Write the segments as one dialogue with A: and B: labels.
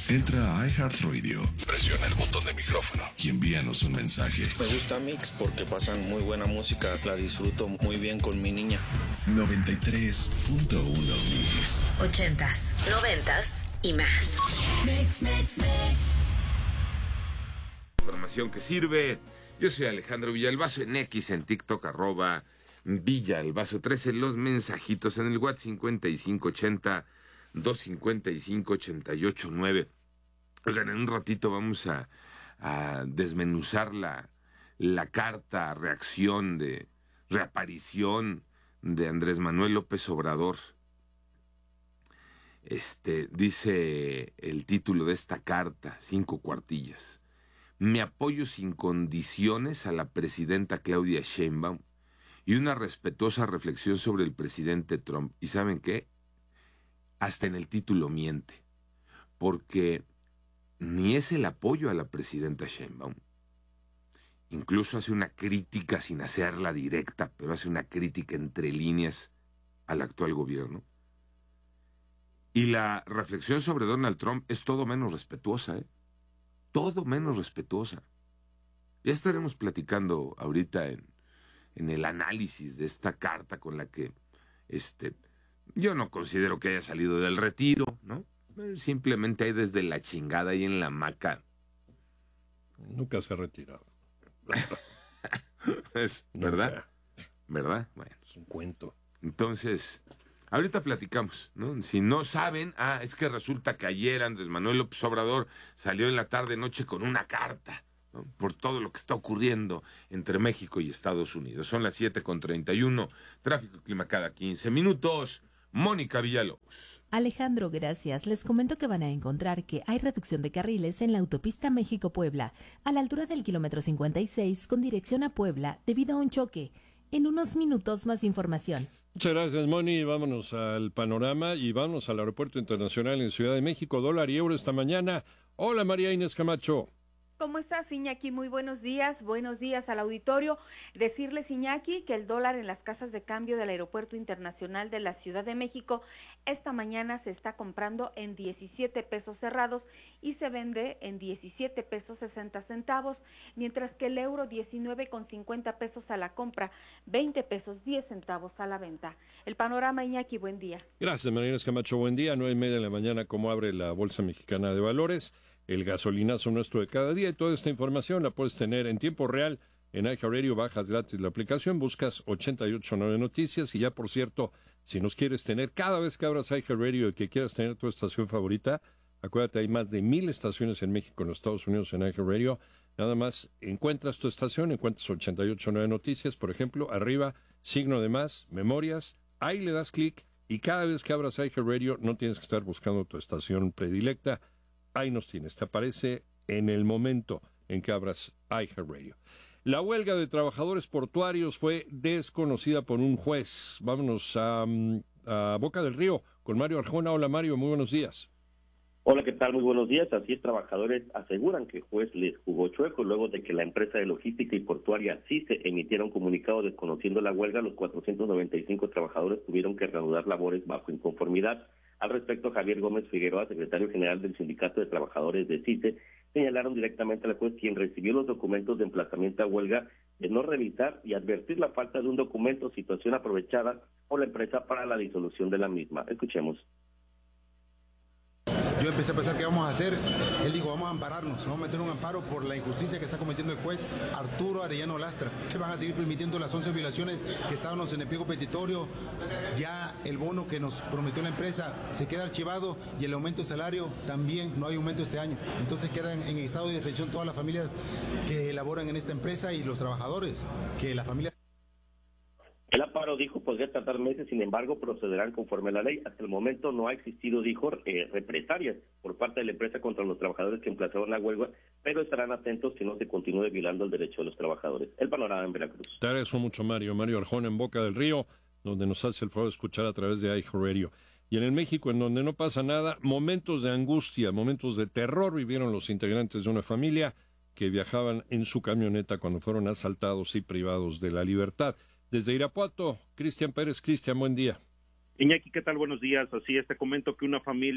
A: Entra a iHeartRadio, presiona el botón de micrófono y envíanos un mensaje.
B: Me gusta Mix porque pasan muy buena música, la disfruto muy bien con mi niña.
A: 93.1 Mix.
C: 80s, 90s y más. Mix.
D: Información que sirve. Yo soy Alejandro Villalbazo en X, en TikTok, @Villalbazo13, los mensajitos en el WhatsApp 5580-255-889. Oigan, en un ratito vamos a desmenuzar la carta reaparición de Andrés Manuel López Obrador. Dice el título de esta carta, 5 cuartillas. Mi apoyo sin condiciones a la presidenta Claudia Sheinbaum y una respetuosa reflexión sobre el presidente Trump. ¿Y saben qué? Hasta en el título miente, porque ni es el apoyo a la presidenta Sheinbaum. Incluso hace una crítica sin hacerla directa, pero hace una crítica entre líneas al actual gobierno. Y la reflexión sobre Donald Trump es todo menos respetuosa, todo menos respetuosa. Ya estaremos platicando ahorita en el análisis de esta carta con la que yo no considero que haya salido del retiro, ¿no? Simplemente hay desde la chingada y en la hamaca.
E: Nunca se ha retirado.
D: ¿Verdad? ¿Verdad? Bueno.
E: Es un cuento.
D: Entonces, ahorita platicamos, ¿no? Si no saben, es que resulta que ayer Andrés Manuel López Obrador salió en la tarde-noche con una carta, ¿no? Por todo lo que está ocurriendo entre México y Estados Unidos. Son las 7:31, tráfico y clima cada 15 minutos. Mónica Villalobos.
F: Alejandro, gracias. Les comento que van a encontrar que hay reducción de carriles en la autopista México-Puebla, a la altura del kilómetro 56, con dirección a Puebla, debido a un choque. En unos minutos más información.
E: Muchas gracias, Moni. Vámonos al panorama y vamos al Aeropuerto Internacional en Ciudad de México. Dólar y euro esta mañana. Hola, María Inés Camacho.
G: ¿Cómo estás, Iñaki? Muy buenos días al auditorio. Decirles, Iñaki, que el dólar en las casas de cambio del Aeropuerto Internacional de la Ciudad de México esta mañana se está comprando en 17 pesos cerrados y se vende en 17 pesos 60 centavos, mientras que el euro 19,50 pesos a la compra, 20 pesos 10 centavos a la venta. El panorama, Iñaki, buen día.
E: Gracias, María Inés Camacho. Buen día. 9:30 de la mañana, como abre la Bolsa Mexicana de Valores. El gasolinazo nuestro de cada día, y toda esta información la puedes tener en tiempo real en iHeartRadio. Bajas gratis la aplicación, buscas 889 Noticias, y ya, por cierto, si nos quieres tener cada vez que abras iHeartRadio y que quieras tener tu estación favorita, acuérdate, hay más de 1,000 estaciones en México, en los Estados Unidos, en iHeartRadio. Nada más encuentras tu estación, encuentras 889 Noticias, por ejemplo, arriba, signo de más, memorias, ahí le das clic, y cada vez que abras iHeartRadio no tienes que estar buscando tu estación predilecta. Ahí nos tienes, te aparece en el momento en que abras iHeartRadio. La huelga de trabajadores portuarios fue desconocida por un juez. Vámonos a Boca del Río con Mario Arjona. Hola, Mario, muy buenos días.
H: Hola, ¿qué tal? Muy buenos días. Así es, trabajadores aseguran que el juez les jugó chueco luego de que la empresa de logística y portuaria CICE emitiera un comunicado desconociendo la huelga. Los 495 trabajadores tuvieron que reanudar labores bajo inconformidad. Al respecto, Javier Gómez Figueroa, secretario general del Sindicato de Trabajadores de CICE, señalaron directamente al juez, quien recibió los documentos de emplazamiento a huelga, de no revisar y advertir la falta de un documento, situación aprovechada por la empresa para la disolución de la misma. Escuchemos.
I: Yo empecé a pensar qué vamos a hacer. Él dijo, vamos a ampararnos, vamos a meter un amparo por la injusticia que está cometiendo el juez Arturo Arellano Lastra. Se van a seguir permitiendo las 11 violaciones que estábamos en el pliego petitorio. Ya el bono que nos prometió la empresa se queda archivado y el aumento de salario también no hay aumento este año. Entonces quedan en estado de indefensión todas las familias que elaboran en esta empresa y los trabajadores, que la familia...
H: El amparo, dijo, podría tardar meses, sin embargo, procederán conforme a la ley. Hasta el momento no ha existido, dijo, represalias por parte de la empresa contra los trabajadores que emplazaron la huelga, pero estarán atentos si no se continúe violando el derecho de los trabajadores. El panorama en Veracruz.
E: Te agradezco mucho, Mario. Mario Arjona en Boca del Río, donde nos hace el favor de escuchar a través de iHeartRadio. Y en el México, en donde no pasa nada, momentos de angustia, momentos de terror vivieron los integrantes de una familia que viajaban en su camioneta cuando fueron asaltados y privados de la libertad. Desde Irapuato, Cristian Pérez. Cristian, buen día.
J: Iñaki, ¿qué tal? Buenos días. Así es, te comento que una familia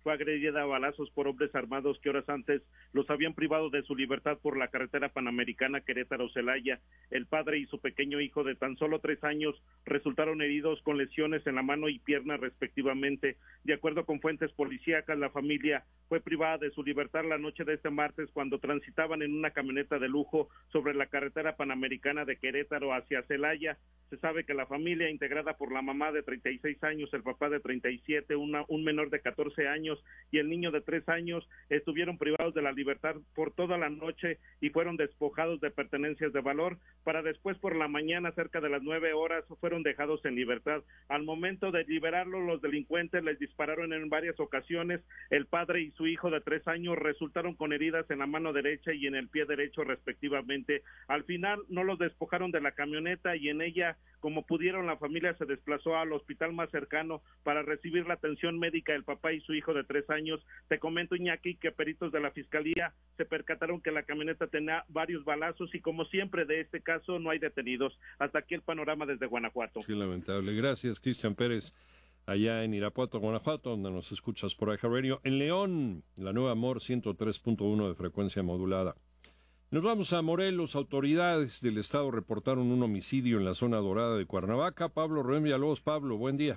J: fue agredida a balazos por hombres armados que horas antes los habían privado de su libertad por la carretera panamericana Querétaro-Celaya. El padre y su pequeño hijo de tan solo 3 años resultaron heridos con lesiones en la mano y pierna respectivamente. De acuerdo con fuentes policíacas, la familia fue privada de su libertad la noche de este martes cuando transitaban en una camioneta de lujo sobre la carretera panamericana de Querétaro hacia Celaya. Se sabe que la familia, integrada por la mamá de 36 años, el papá de 37, un menor de 14 años y el niño de 3 años, estuvieron privados de la libertad por toda la noche y fueron despojados de pertenencias de valor, para después por la mañana, cerca de las 9 horas, fueron dejados en libertad. Al momento de liberarlos, los delincuentes les dispararon en varias ocasiones. El padre y su hijo de 3 años resultaron con heridas en la mano derecha y en el pie derecho respectivamente. Al final no los despojaron de la camioneta y en ella, como pudieron, la familia se desplazó al hospital más cercano para recibir la atención médica del papá y su hijo de 3 años. Te comento, Iñaki, que peritos de la Fiscalía se percataron que la camioneta tenía varios balazos y, como siempre de este caso, no hay detenidos. Hasta aquí el panorama desde Guanajuato.
E: Qué lamentable. Gracias, Cristian Pérez, allá en Irapuato, Guanajuato, donde nos escuchas por iHeartRadio. En León, la nueva Amor 103.1 de frecuencia modulada. Nos vamos a Morelos. Autoridades del estado reportaron un homicidio en la zona dorada de Cuernavaca. Pablo Rubén Villalobos. Pablo, buen día.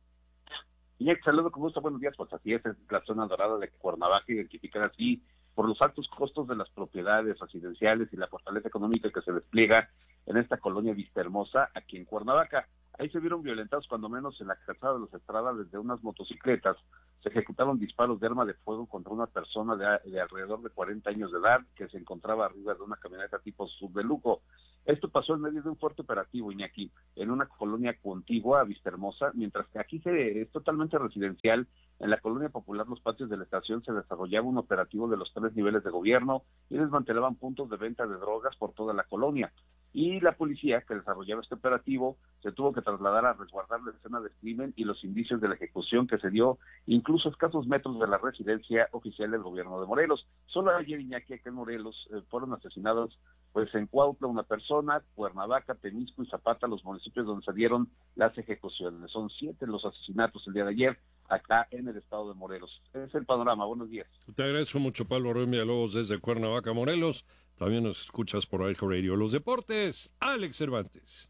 K: Y saludo con gusto, buenos días. Pues así es la zona dorada de Cuernavaca, identificada así por los altos costos de las propiedades residenciales y la fortaleza económica que se despliega en esta colonia Vistahermosa, aquí en Cuernavaca. Ahí se vieron violentados, cuando menos en la calzada de los Estradas, desde unas motocicletas. Se ejecutaron disparos de arma de fuego contra una persona de alrededor de 40 años de edad que se encontraba arriba de una camioneta tipo sub de lujo. Esto pasó en medio de un fuerte operativo, Iñaki, en una colonia contigua a Vistahermosa, mientras que aquí es totalmente residencial. En la colonia popular Los Patios de la Estación se desarrollaba un operativo de los 3 niveles de gobierno y desmantelaban puntos de venta de drogas por toda la colonia. Y la policía que desarrollaba este operativo se tuvo que trasladar a resguardar la escena del crimen y los indicios de la ejecución que se dio incluso a escasos metros de la residencia oficial del gobierno de Morelos. Solo ayer, Iñaki, aquí en Morelos fueron asesinados pues en Cuautla una persona, Cuernavaca, Temisco y Zapata, los municipios donde se dieron las ejecuciones. Son 7 los asesinatos el día de ayer acá en el estado de Morelos. Ese es el panorama. Buenos días.
E: Te agradezco mucho, Pablo Rubén Villalobos, desde Cuernavaca, Morelos. También nos escuchas por iHeartRadio. Los deportes, Alex Cervantes.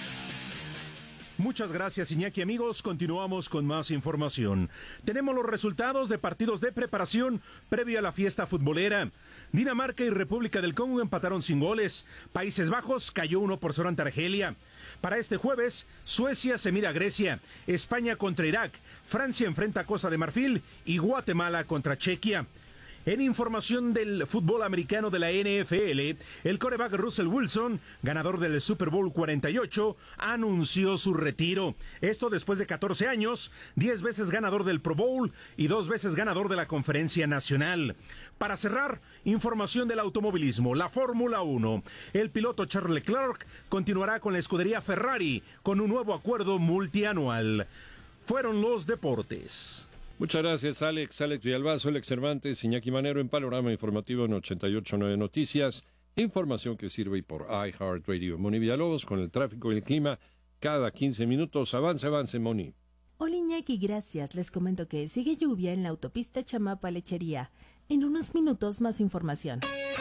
L: Muchas gracias, Iñaki. Amigos, continuamos con más información. Tenemos los resultados de partidos de preparación previo a la fiesta futbolera. Dinamarca y República del Congo empataron sin goles. Países Bajos cayó 1-0 ante Argelia. Para este jueves, Suecia se mide a Grecia, España contra Irak, Francia enfrenta a Costa de Marfil y Guatemala contra Chequia. En información del fútbol americano de la NFL, el quarterback Russell Wilson, ganador del Super Bowl 48, anunció su retiro. Esto después de 14 años, 10 veces ganador del Pro Bowl y 2 veces ganador de la Conferencia Nacional. Para cerrar, información del automovilismo, la Fórmula 1. El piloto Charles Leclerc continuará con la escudería Ferrari con un nuevo acuerdo multianual. Fueron los deportes.
E: Muchas gracias, Alex Villalbazo, Alex Cervantes, Iñaki Manero en Panorama Informativo en 88.9 Noticias. Información que sirve por iHeartRadio. Moni Villalobos con el tráfico y el clima cada 15 minutos. Avance, Moni.
F: Hola, Iñaki, gracias. Les comento que sigue lluvia en la autopista Chamapa-Lechería. En unos minutos más información.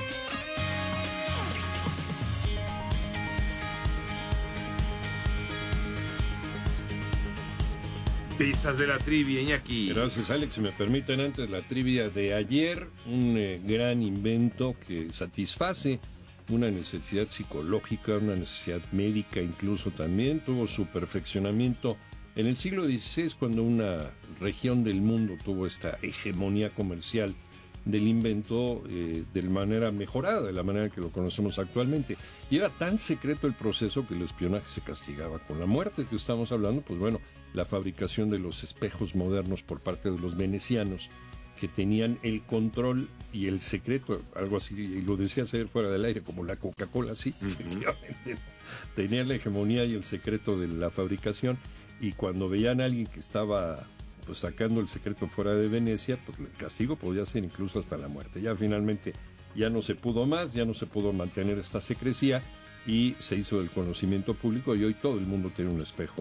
D: Pistas de la trivia, Iñaki.
E: Gracias, Alex. Si me permiten, antes la trivia de ayer, un gran invento que satisface una necesidad psicológica, una necesidad médica incluso también. Tuvo su perfeccionamiento en el siglo XVI, cuando una región del mundo tuvo esta hegemonía comercial del invento de manera mejorada, de la manera que lo conocemos actualmente. Y era tan secreto el proceso que el espionaje se castigaba con la muerte, que estamos hablando, pues bueno, la fabricación de los espejos modernos por parte de los venecianos, que tenían el control y el secreto, algo así, y lo decías ayer fuera del aire, como la Coca-Cola, sí, efectivamente, tenían la hegemonía y el secreto de la fabricación, y cuando veían a alguien que estaba pues sacando el secreto fuera de Venecia, pues el castigo podía ser incluso hasta la muerte. Ya finalmente ya no se pudo más, ya no se pudo mantener esta secrecía y se hizo del conocimiento público, y hoy todo el mundo tiene un espejo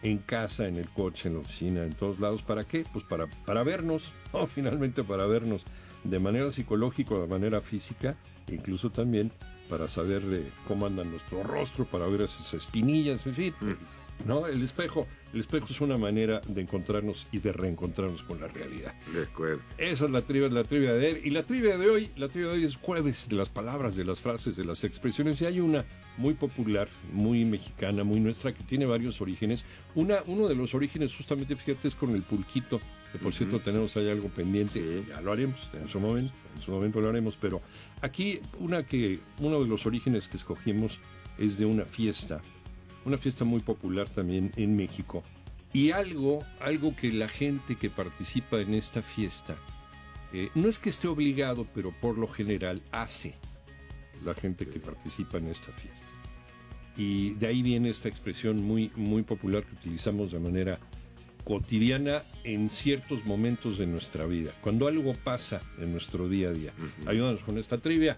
E: en casa, en el coche, en la oficina, en todos lados. ¿Para qué? Pues para vernos, ¿no? Finalmente para vernos de manera psicológica, de manera física, incluso también para saber cómo anda nuestro rostro, para ver esas espinillas, en fin. ¿No? El espejo es una manera de encontrarnos y de reencontrarnos con la realidad.
D: De acuerdo.
E: Esa es la trivia de él. Y la trivia de hoy es jueves de las palabras, de las frases, de las expresiones. Y hay una muy popular, muy mexicana, muy nuestra, que tiene varios orígenes. Uno de los orígenes, justamente, fíjate, es con el pulquito, que por cierto tenemos ahí algo pendiente. Sí. Ya lo haremos, en su momento lo haremos. Pero aquí uno de los orígenes que escogimos es de una fiesta muy popular también en México. Y algo que la gente que participa en esta fiesta, no es que esté obligado, pero por lo general hace la gente que participa en esta fiesta. Y de ahí viene esta expresión muy, muy popular que utilizamos de manera cotidiana en ciertos momentos de nuestra vida, cuando algo pasa en nuestro día a día. Ayúdanos con esta trivia,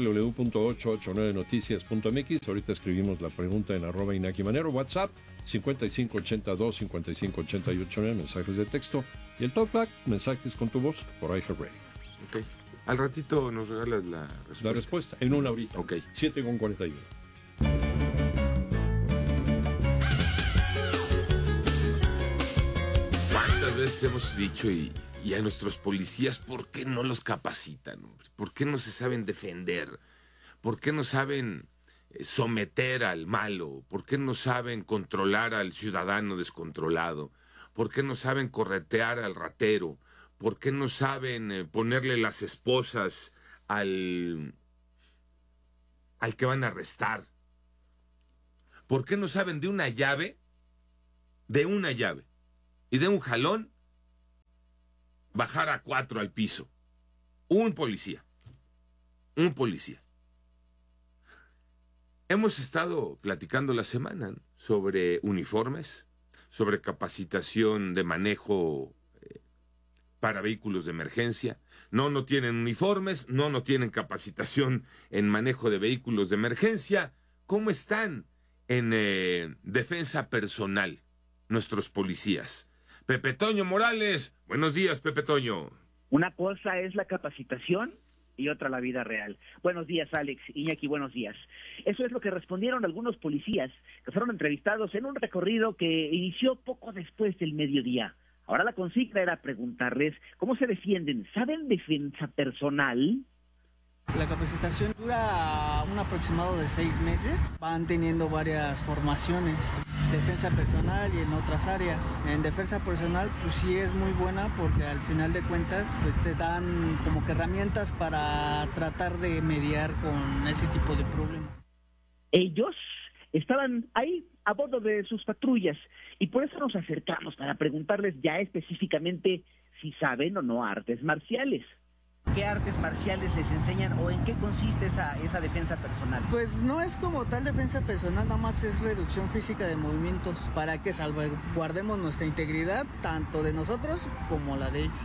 E: www.889noticias.mx. Ahorita escribimos la pregunta en @InakiManero, WhatsApp 5582-5588, mensajes de texto, y el Talkback, mensajes con tu voz por iHeartRadio.
D: Ok. Al ratito nos regalas la respuesta.
E: La respuesta, en una horita.
D: Ok.
E: 7:41.
D: ¿Cuántas veces hemos dicho y a nuestros policías, por qué no los capacitan? ¿Por qué no se saben defender? ¿Por qué no saben someter al malo? ¿Por qué no saben controlar al ciudadano descontrolado? ¿Por qué no saben corretear al ratero? ¿Por qué no saben ponerle las esposas al que van a arrestar? ¿Por qué no saben de una llave y de un jalón bajar a 4 al piso? Un policía. Hemos estado platicando la semana, ¿no?, sobre uniformes, sobre capacitación de manejo para vehículos de emergencia. No tienen uniformes, no tienen capacitación en manejo de vehículos de emergencia. ¿Cómo están en defensa personal nuestros policías? Pepe Toño Morales, buenos días, Pepe Toño.
M: Una cosa es la capacitación y otra la vida real. Buenos días, Alex. Iñaki, buenos días. Eso es lo que respondieron algunos policías que fueron entrevistados en un recorrido que inició poco después del mediodía. Ahora la consigna era preguntarles cómo se defienden. ¿Saben defensa personal?
N: La capacitación dura un aproximado de 6 meses. Van teniendo varias formaciones, defensa personal y en otras áreas. En defensa personal, pues sí es muy buena porque al final de cuentas pues te dan como que herramientas para tratar de mediar con ese tipo de problemas.
M: Ellos estaban ahí a bordo de sus patrullas y por eso nos acercamos para preguntarles ya específicamente si saben o no artes marciales.
O: ¿Qué artes marciales les enseñan o en qué consiste esa defensa personal?
N: Pues no es como tal defensa personal, nada más es reducción física de movimientos para que salvaguardemos nuestra integridad, tanto de nosotros como la de ellos.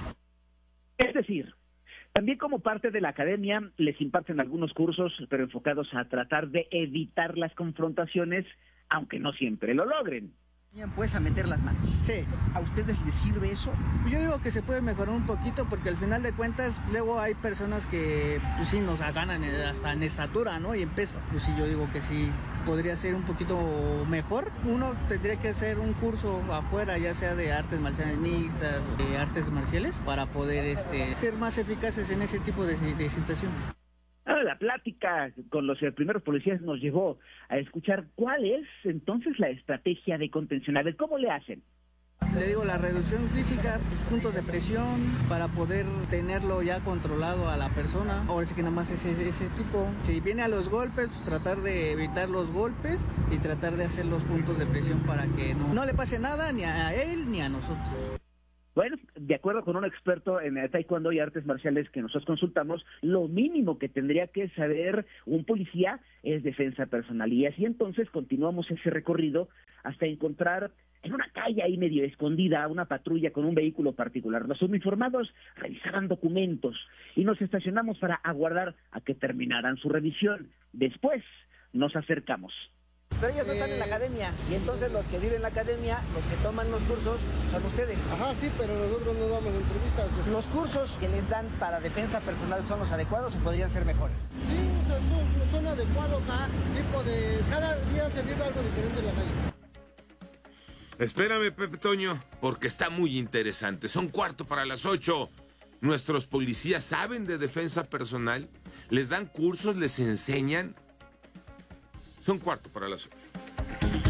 M: Es decir, también como parte de la academia les imparten algunos cursos, pero enfocados a tratar de evitar las confrontaciones, aunque no siempre lo logren.
O: ¿Puedes a meter las manos?
N: Sí.
O: ¿A ustedes les sirve eso?
N: Yo digo que se puede mejorar un poquito porque al final de cuentas luego hay personas que pues sí nos ganan hasta en estatura, ¿no? Y en peso. Pues sí, yo digo que sí podría ser un poquito mejor. Uno tendría que hacer un curso afuera, ya sea de artes marciales mixtas o de artes marciales, para poder ser más eficaces en ese tipo de situaciones.
M: La plática con los primeros policías nos llevó a escuchar cuál es entonces la estrategia de contención. A ver, ¿cómo le hacen?
N: Le digo, la reducción física, puntos de presión, para poder tenerlo ya controlado a la persona. Ahora sí que nada más es ese tipo. Si viene a los golpes, tratar de evitar los golpes y tratar de hacer los puntos de presión para que no le pase nada ni a él ni a nosotros.
M: Bueno, de acuerdo con un experto en taekwondo y artes marciales que nosotros consultamos, lo mínimo que tendría que saber un policía es defensa personal. Y así entonces continuamos ese recorrido hasta encontrar en una calle ahí medio escondida una patrulla con un vehículo particular. Los uniformados revisaban documentos y nos estacionamos para aguardar a que terminaran su revisión. Después nos acercamos.
O: Pero ellos no están en la academia, y entonces los que viven en la academia, los que toman los cursos, son ustedes.
P: Ajá, sí, pero nosotros no damos entrevistas.
O: ¿Los cursos que les dan para defensa personal son los adecuados o podrían ser mejores?
P: Sí, son adecuados a tipo de... Cada día se vive algo diferente en la calle.
D: Espérame, Pepe Toño, porque está muy interesante. Son 7:45. ¿Nuestros policías saben de defensa personal? ¿Les dan cursos? ¿Les enseñan? Son 7:45.